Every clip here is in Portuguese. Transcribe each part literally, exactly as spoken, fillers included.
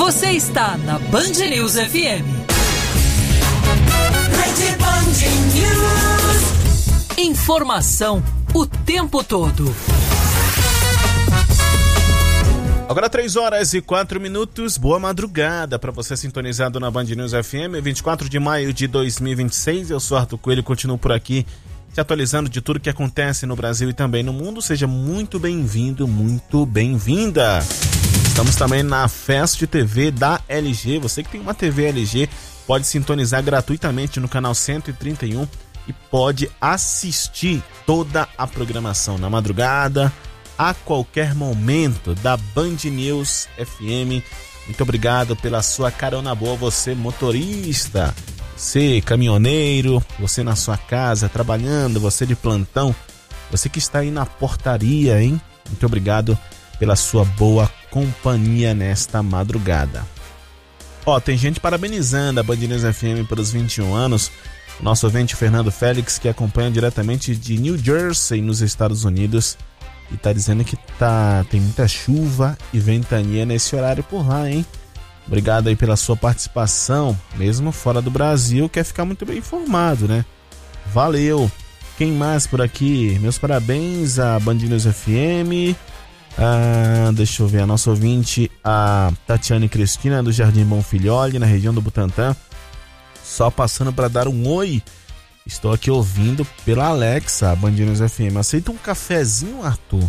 Você está na Band News F M. Rede Band News. Informação o tempo todo. Agora três horas e quatro minutos, boa madrugada para você sintonizado na Band News F M, vinte e quatro de maio de dois mil e vinte e seis. Eu sou Arthur Coelho e continuo por aqui te atualizando de tudo que acontece no Brasil e também no mundo. Seja muito bem-vindo, muito bem-vinda. Estamos também na Fast T V da L G. Você que tem uma T V L G pode sintonizar gratuitamente no canal cento e trinta e um e pode assistir toda a programação na madrugada, a qualquer momento da Band News F M. Muito obrigado pela sua carona boa, você motorista, você caminhoneiro, você na sua casa trabalhando, você de plantão, você que está aí na portaria, hein? Muito obrigado pela sua boa companhia nesta madrugada. Ó, tem gente parabenizando a Band News F M pelos vinte e um anos. O nosso ouvinte Fernando Félix, que acompanha diretamente de New Jersey, nos Estados Unidos, e tá dizendo que tá, tem muita chuva e ventania nesse horário por lá, hein? Obrigado aí pela sua participação, mesmo fora do Brasil, quer ficar muito bem informado, né? Valeu! Quem mais por aqui? Meus parabéns à Band News F M. Ah, deixa eu ver, a nossa ouvinte, a Tatiane Cristina, do Jardim Bom Filhole, na região do Butantã. Só passando para dar um oi. Estou aqui ouvindo pela Alexa, a Band News F M. Aceita um cafezinho, Arthur?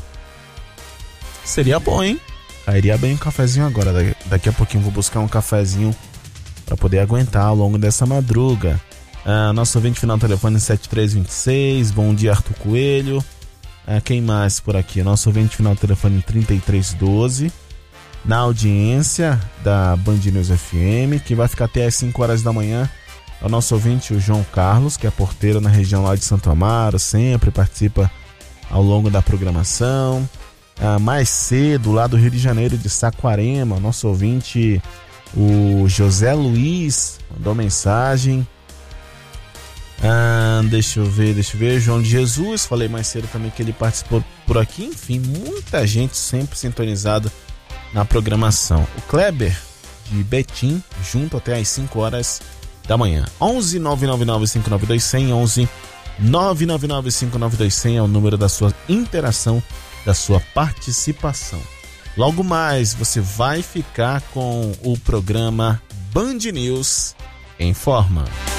Seria bom, hein? Cairia bem um cafezinho agora. Daqui a pouquinho vou buscar um cafezinho para poder aguentar ao longo dessa madruga. Ah, nosso ouvinte final telefone sete três dois seis. Bom dia, Arthur Coelho. Ah, quem mais por aqui? Nosso ouvinte final telefone trinta e três doze. Na audiência da Band News F M, que vai ficar até às cinco horas da manhã. O nosso ouvinte, o João Carlos, que é porteiro na região lá de Santo Amaro, sempre participa ao longo da programação. Ah, mais cedo, lá do Rio de Janeiro, de Saquarema, o nosso ouvinte, o José Luiz, mandou mensagem. Ah, deixa eu ver, deixa eu ver, João de Jesus, falei mais cedo também que ele participou por aqui. Enfim, muita gente sempre sintonizada na programação. O Kleber, de Betim, junto até às cinco horas da manhã. onze nove nove nove cinco nove dois zero zero, onze nove nove nove cinco nove dois zero zero é o número da sua interação, da sua participação. Logo mais você vai ficar com o programa Band News Informa.